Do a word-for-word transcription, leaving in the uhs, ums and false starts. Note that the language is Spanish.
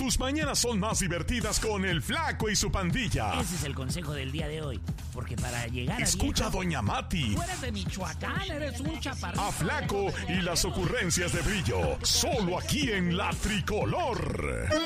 tus mañanas son más divertidas con el Flaco y su pandilla. Ese es el consejo del día de hoy. Porque para llegar a Escucha viejo, a Doña Mati. tú eres de Michoacán, eres un chaparrito. A Flaco y las ocurrencias de Brillo. Solo aquí en La Tricolor.